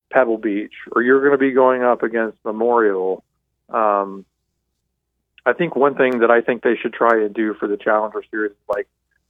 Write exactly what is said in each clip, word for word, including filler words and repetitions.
Pebble Beach, or you're going to be going up against Memorial. Um, I think one thing that I think they should try and do for the Challenger Series is, like,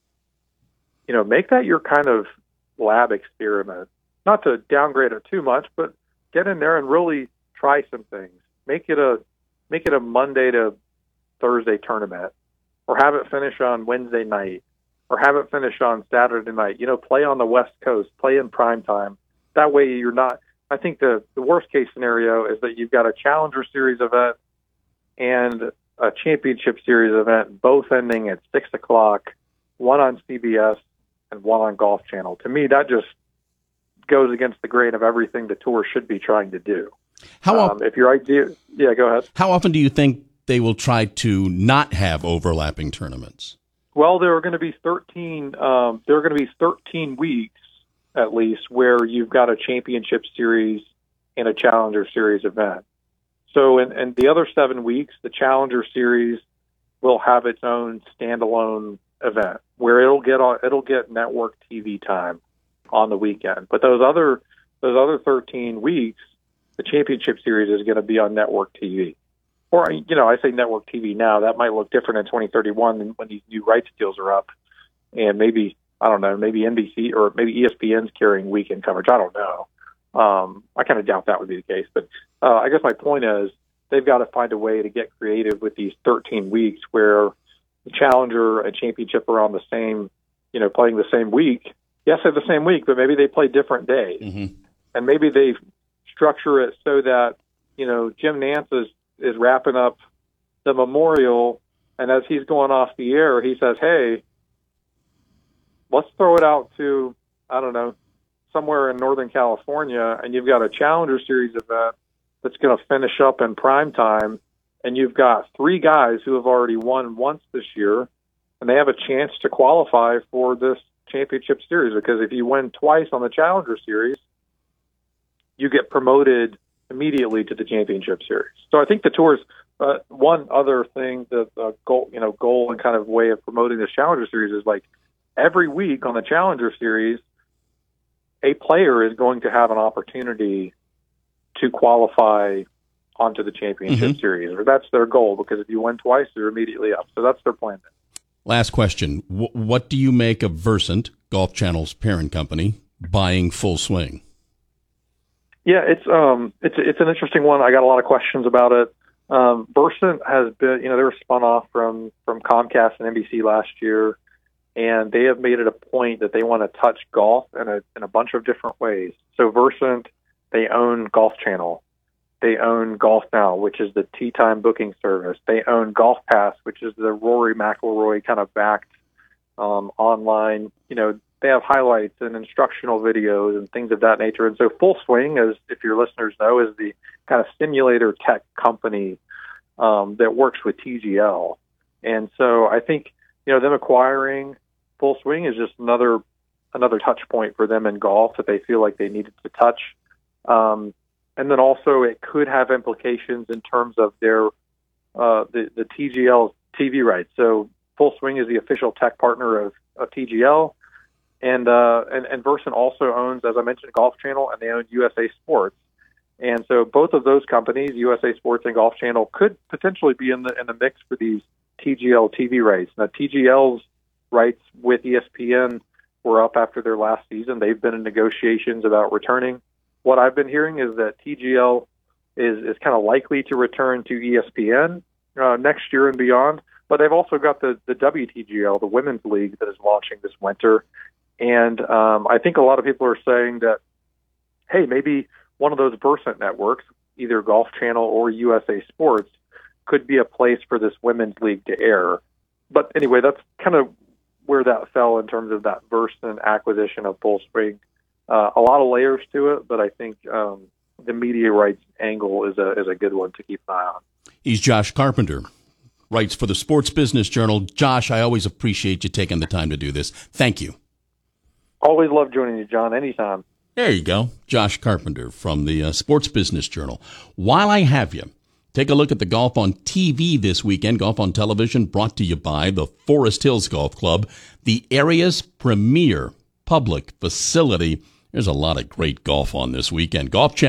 you know, make that your kind of lab experiment. Not to downgrade it too much, but get in there and really try some things. Make it a make it a Monday to Thursday tournament, or have it finish on Wednesday night, or have it finish on Saturday night. You know, play on the West Coast, play in prime time. That way you're not – I think the, the worst-case scenario is that you've got a Challenger Series event and a Championship Series event, both ending at six o'clock, one on C B S and one on Golf Channel. To me, that just goes against the grain of everything the tour should be trying to do. How um, often, if your idea – yeah, go ahead. How often do you think they will try to not have overlapping tournaments? Well, there are going to be thirteen. Um, there are going to be thirteen weeks at least where you've got a Championship Series and a Challenger Series event. So, in, in the other seven weeks, the Challenger Series will have its own standalone event where it'll get on, it'll get network T V time on the weekend. But those other those other thirteen weeks, the Championship Series is going to be on network T V. Or, you know, I say network T V now. That might look different in twenty thirty-one when these new rights deals are up. And maybe, I don't know, maybe N B C or maybe E S P N's carrying weekend coverage. I don't know. Um, I kind of doubt that would be the case. But uh, I guess my point is they've got to find a way to get creative with these thirteen weeks where the Challenger and Championship are on the same, you know, playing the same week. Yes, they're the same week, but maybe they play different days. Mm-hmm. And maybe they structure it so that, you know, Jim Nance is, is wrapping up the Memorial, and as he's going off the air, he says, hey, let's throw it out to, I don't know, somewhere in Northern California, and you've got a Challenger Series event that's going to finish up in prime time, and you've got three guys who have already won once this year, and they have a chance to qualify for this Championship Series, because if you win twice on the Challenger Series, you get promoted immediately to the Championship Series. So I think the tour's uh, one other thing, the uh, goal, you know, goal and kind of way of promoting this Challenger Series is, like, every week on the Challenger Series, a player is going to have an opportunity to qualify onto the Championship Mm-hmm. Series, or that's their goal, because if you win twice, you're immediately up. So that's their plan. Last question. W- what do you make of Versant, Golf Channel's parent company, buying Full Swing? Yeah, it's um, it's it's an interesting one. I got a lot of questions about it. Um, Versant has been, you know, they were spun off from from Comcast and N B C last year, and they have made it a point that they want to touch golf in a in a bunch of different ways. So Versant, they own Golf Channel, they own Golf Now, which is the tee time booking service. They own Golf Pass, which is the Rory McIlroy kind of backed um, online, you know. They have highlights and instructional videos and things of that nature. And so Full Swing, as if your listeners know, is the kind of simulator tech company um, that works with T G L. And so I think, you know, them acquiring Full Swing is just another another touch point for them in golf that they feel like they needed to touch. Um, and then also it could have implications in terms of their uh, the, the T G L T V rights. So Full Swing is the official tech partner of, of T G L. And, uh, and and Versant also owns, as I mentioned, Golf Channel, and they own U S A Sports. And so both of those companies, U S A Sports and Golf Channel, could potentially be in the in the mix for these T G L T V rights. Now, T G L's rights with E S P N were up after their last season. They've been in negotiations about returning. What I've been hearing is that T G L is, is kind of likely to return to E S P N uh, next year and beyond. But they've also got the, the W T G L, the Women's League, that is launching this winter. And um, I think a lot of people are saying that, hey, maybe one of those Versant networks, either Golf Channel or U S A Sports, could be a place for this Women's League to air. But anyway, that's kind of where that fell in terms of that Versant acquisition of Full Swing. Uh, a lot of layers to it, but I think um, the media rights angle is a is a good one to keep an eye on. He's Josh Carpenter, writes for the Sports Business Journal. Josh, I always appreciate you taking the time to do this. Thank you. Always love joining you, John, anytime. There you go. Josh Carpenter from the uh, Sports Business Journal. While I have you, take a look at the golf on T V this weekend. Golf on Television brought to you by the Forest Hills Golf Club, the area's premier public facility. There's a lot of great golf on this weekend. Golf Channel.